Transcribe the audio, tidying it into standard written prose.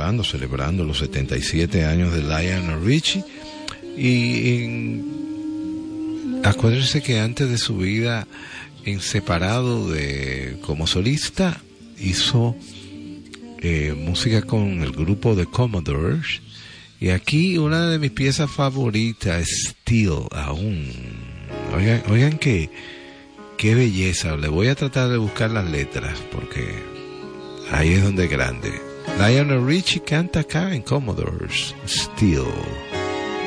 celebrando los 77 años de Lionel Richie. Acuérdense que antes de su vida en separado como solista, hizo música con el grupo The Commodores. Y aquí una de mis piezas favoritas es Still, aún. Oigan qué belleza. Le voy a tratar de buscar las letras porque ahí es donde es grande. Lionel Richie canta acá en Commodores, Still.